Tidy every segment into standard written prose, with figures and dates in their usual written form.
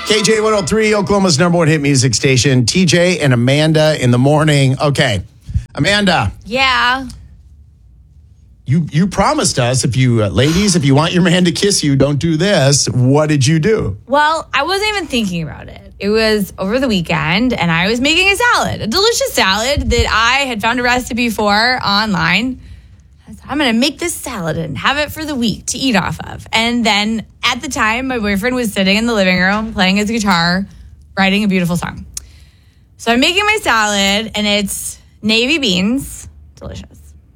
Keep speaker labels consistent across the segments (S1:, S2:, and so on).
S1: KJ 103, Oklahoma's number one hit music station. TJ and Amanda in the morning. Okay, Amanda.
S2: Yeah.
S1: You promised us, ladies, if you want your man to kiss you, don't do this. What did you do?
S2: Well, I wasn't even thinking about it. It was over the weekend, and I was making a salad, a delicious salad that I had found a recipe for online. So I'm going to make this salad and have it for the week to eat off of. And then at the time, my boyfriend was sitting in the living room playing his guitar, writing a beautiful song. So I'm making my salad, and it's navy beans, delicious,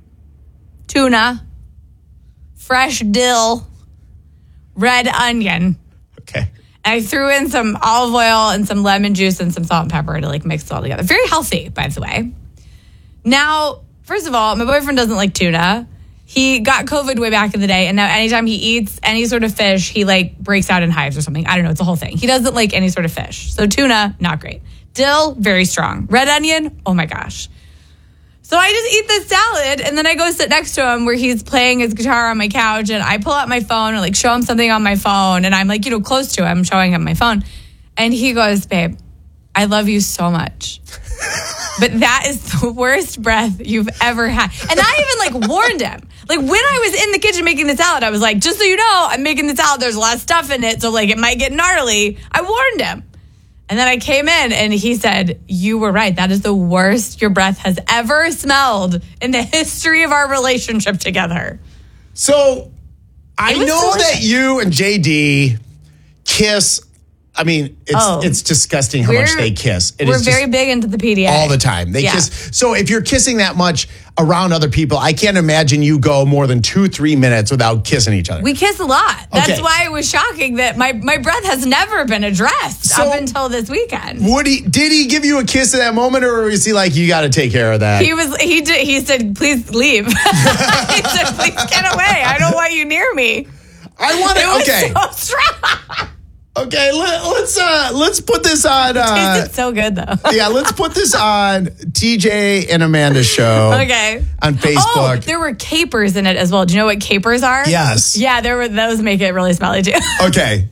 S2: tuna, fresh dill, red onion.
S1: Okay.
S2: I threw in some olive oil and some lemon juice and some salt and pepper to mix it all together. Very healthy, by the way. Now, first of all, my boyfriend doesn't like tuna. He got COVID way back in the day, and now anytime he eats any sort of fish, he breaks out in hives or something. I don't know. It's a whole thing. He doesn't like any sort of fish. So tuna, not great. Dill, very strong. Red onion, oh my gosh. So I just eat this salad, and then I go sit next to him where he's playing his guitar on my couch, and I pull out my phone and show him something on my phone, and I'm close to him, showing him my phone. And he goes, babe, I love you so much. But that is the worst breath you've ever had. And I even warned him. When I was in the kitchen making the salad, I was like, just so you know, I'm making the salad. There's a lot of stuff in it, so it might get gnarly. I warned him. And then I came in and he said, you were right. That is the worst your breath has ever smelled in the history of our relationship together.
S1: So I know
S2: delicious.
S1: that you and JD kiss. I mean, it's disgusting how much they kiss.
S2: We're very big into the PDA.
S1: All the time. They kiss. So if you're kissing that much around other people, I can't imagine you go more than 2-3 minutes without kissing each other.
S2: We kiss a lot. That's why it was shocking that my breath has never been addressed up until this weekend.
S1: Did he give you a kiss at that moment, or was he you got to take care of that?
S2: He said, please leave. He said, please get away. I don't want you near me.
S1: I want it.
S2: It was so strong.
S1: Okay, let's put this on.
S2: It tasted so good, though.
S1: Yeah, let's put this on TJ and Amanda's show.
S2: Okay.
S1: On Facebook.
S2: Oh, there were capers in it as well. Do you know what capers are?
S1: Yes.
S2: Yeah, those make it really smelly too.
S1: Okay.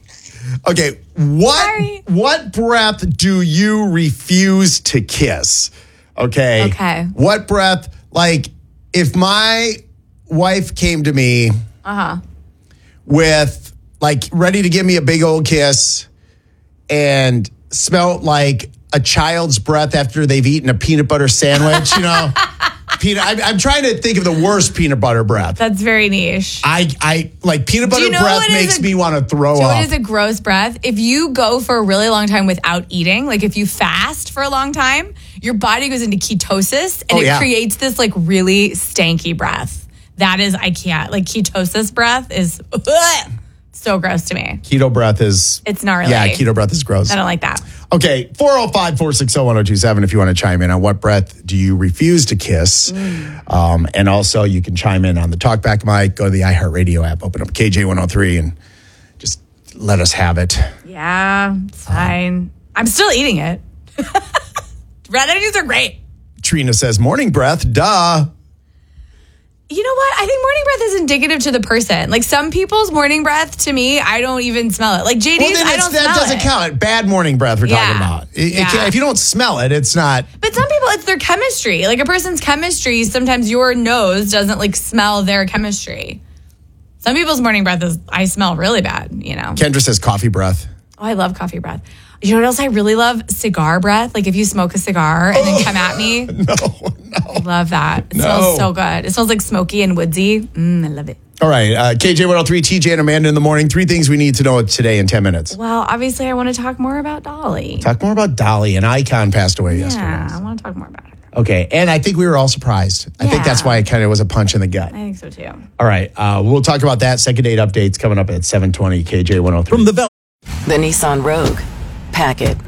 S1: What breath do you refuse to kiss? Okay. What breath? If my wife came to me with ready to give me a big old kiss and smelled like a child's breath after they've eaten a peanut butter sandwich, I'm trying to think of the worst peanut butter breath.
S2: That's very niche.
S1: I peanut butter breath makes me want to throw up.
S2: What is a gross breath? If you go for a really long time without eating, if you fast for a long time, your body goes into ketosis and it creates this really stanky breath. That is, I can't. Ketosis breath is so gross to me.
S1: Keto breath is...
S2: It's gnarly.
S1: Yeah, keto breath is gross.
S2: I don't like that.
S1: Okay, 405-460-1027 if you want to chime in on what breath do you refuse to kiss. And also, you can chime in on the TalkBack mic. Go to the iHeartRadio app, open up KJ103, and just let us have it.
S2: Yeah, it's fine. I'm still eating it. Red onions are great.
S1: Trina says, morning breath, duh.
S2: You know what? I think morning breath is indicative to the person. Some people's morning breath, to me, I don't even smell it. JD's, I don't smell it.
S1: That doesn't count. Bad morning breath we're talking about. If you don't smell it, it's not.
S2: But some people, it's their chemistry. A person's chemistry, sometimes your nose doesn't smell their chemistry. Some people's morning breath is, I smell really bad,
S1: Kendra says coffee breath.
S2: Oh, I love coffee breath. You know what else I really love? Cigar breath. If you smoke a cigar and then come at me.
S1: No.
S2: I love that. It smells so good. It smells smoky and woodsy. I love it.
S1: All right. KJ103, TJ and Amanda in the morning. 3 things we need to know today in 10 minutes.
S2: Well, obviously, I want to talk more about Dolly.
S1: Talk more about Dolly. An icon passed away yesterday.
S2: Yeah, I want to talk more about her.
S1: Okay. And I think we were all surprised. I think that's why it kind of was a punch in the gut.
S2: I think so, too.
S1: All right. We'll talk about that. Second date updates coming up at 7:20, KJ103.
S3: From the Nissan Rogue. Pack it.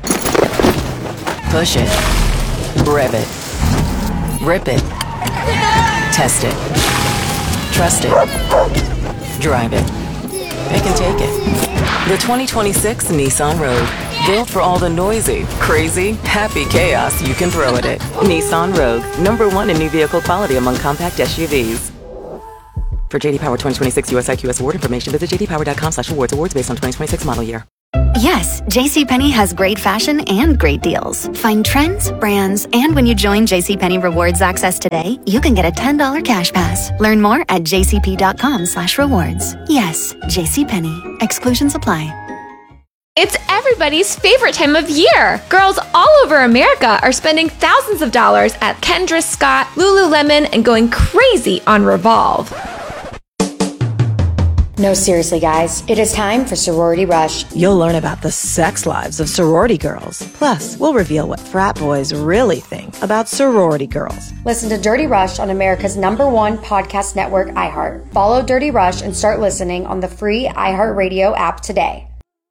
S3: Push it. Rev it. Rip it. Test it. Trust it. Drive it. Pick and take it. The 2026 Nissan Rogue. Built for all the noisy, crazy, happy chaos you can throw at it. Nissan Rogue. #1 in new vehicle quality among compact SUVs. For JD Power 2026 US IQS award information, visit jdpower.com/awards. Awards based on 2026 model year.
S4: Yes, JCPenney has great fashion and great deals. Find trends, brands, and when you join JCPenney Rewards Access today, you can get a $10 cash pass. Learn more at jcp.com/rewards. Yes, JCPenney. Exclusions apply.
S5: It's everybody's favorite time of year. Girls all over America are spending thousands of dollars at Kendra Scott, Lululemon, and going crazy on Revolve.
S6: No, seriously, guys. It is time for Sorority Rush.
S7: You'll learn about the sex lives of sorority girls. Plus, we'll reveal what frat boys really think about sorority girls.
S6: Listen to Dirty Rush on America's #1 podcast network, iHeart. Follow Dirty Rush and start listening on the free iHeartRadio app today.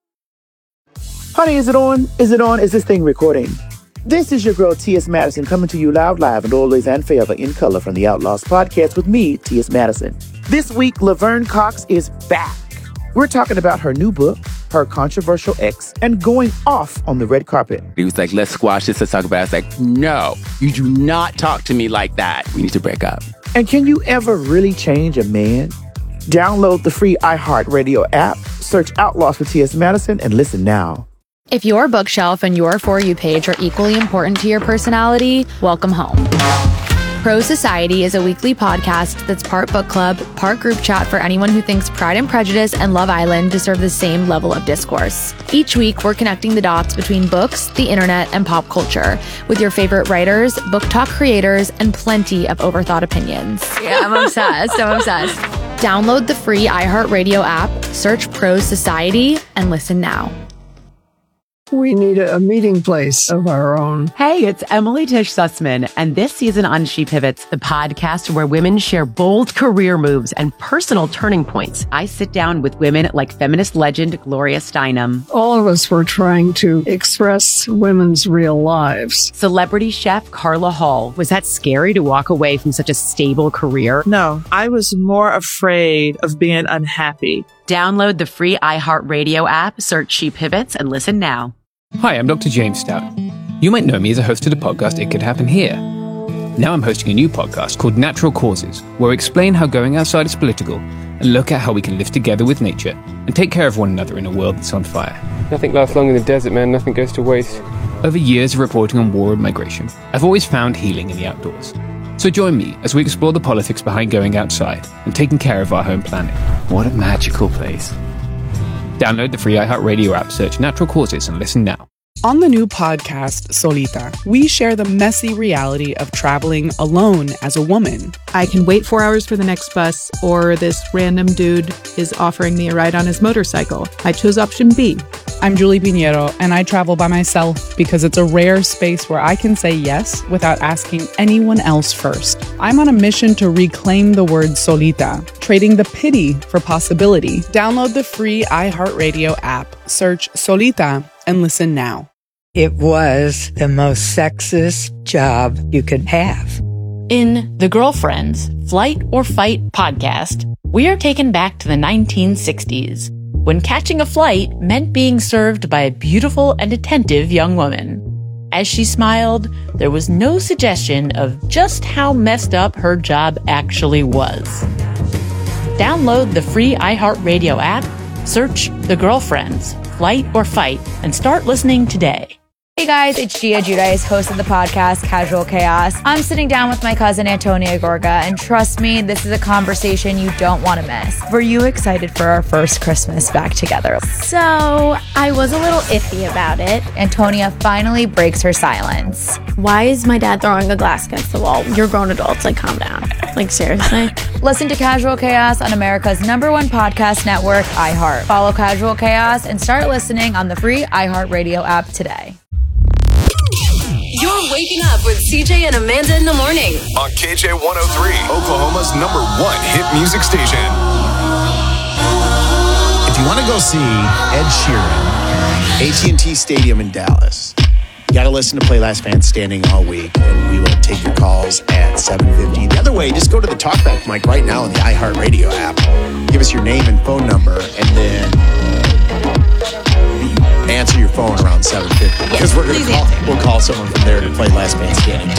S8: Honey, is it on? Is it on? Is this thing recording? This is your girl, T.S. Madison, coming to you loud, live, and always and forever in color from the Outlaws podcast with me, T.S. Madison. This week, Laverne Cox is back. We're talking about her new book, her controversial ex, and going off on the red carpet.
S9: He was like, let's squash this, let's talk about it. I was like, no, you do not talk to me like that. We need to break up.
S8: And can you ever really change a man? Download the free iHeartRadio app, search Outlaws for T.S. Madison, and listen now.
S10: If your bookshelf and your For You page are equally important to your personality, welcome home. Pro Society is a weekly podcast that's part book club, part group chat for anyone who thinks Pride and Prejudice and Love Island deserve the same level of discourse. Each week, we're connecting the dots between books, the internet, and pop culture with your favorite writers, book talk creators, and plenty of overthought opinions. Yeah, I'm obsessed. Download the free iHeartRadio app, search Pro Society, and listen now.
S11: We need a meeting place of our own.
S12: Hey, it's Emily Tish Sussman, and this season on She Pivots, the podcast where women share bold career moves and personal turning points. I sit down with women like feminist legend Gloria Steinem.
S11: All of us were trying to express women's real lives.
S12: Celebrity chef Carla Hall. Was that scary to walk away from such a stable career?
S13: No, I was more afraid of being unhappy.
S12: Download the free iHeartRadio app, search She Pivots, and listen now.
S14: Hi, I'm Dr. James Stout. You might know me as a host of the podcast It Could Happen Here. Now I'm hosting a new podcast called Natural Causes, where I explain how going outside is political and look at how we can live together with nature and take care of one another in a world that's on fire.
S15: Nothing lasts long in the desert, man. Nothing goes to waste.
S14: Over years of reporting on war and migration, I've always found healing in the outdoors. So join me as we explore the politics behind going outside and taking care of our home planet. What a magical place. Download the free iHeartRadio app, search Natural Causes, and listen now.
S16: On the new podcast, Solita, we share the messy reality of traveling alone as a woman.
S17: I can wait 4 hours for the next bus, or this random dude is offering me a ride on his motorcycle. I chose option B.
S16: I'm Julie Pinheiro, and I travel by myself because it's a rare space where I can say yes without asking anyone else first. I'm on a mission to reclaim the word solita, trading the pity for possibility. Download the free iHeartRadio app, search Solita, and listen now.
S11: It was the most sexist job you could have.
S18: In The Girlfriends, Flight or Fight podcast, we are taken back to the 1960s, when catching a flight meant being served by a beautiful and attentive young woman. As she smiled, there was no suggestion of just how messed up her job actually was. Download the free iHeartRadio app, search The Girlfriends, Flight or Fight, and start listening today.
S19: Hey guys, it's Gia Giudice, host of the podcast Casual Chaos. I'm sitting down with my cousin Antonia Gorga, and trust me, this is a conversation you don't want to miss. Were you excited for our first Christmas back together?
S20: So, I was a little iffy about it.
S19: Antonia finally breaks her silence.
S20: Why is my dad throwing a glass against the wall? You're grown adults, like calm down. Like seriously?
S19: Listen to Casual Chaos on America's #1 podcast network, iHeart. Follow Casual Chaos and start listening on the free iHeartRadio app today.
S3: You're waking up with CJ and Amanda in the morning
S21: on KJ 103, Oklahoma's #1 hit music station.
S1: If you want to go see Ed Sheeran, AT&T Stadium in Dallas, you got to listen to Play Last Man Standing all week, and we will take your calls at 7:50. The other way, just go to the talkback mic right now on the iHeartRadio app. Give us your name and phone number, and then answer your phone around 7:50 because we'll call someone from there to play Last Man Standing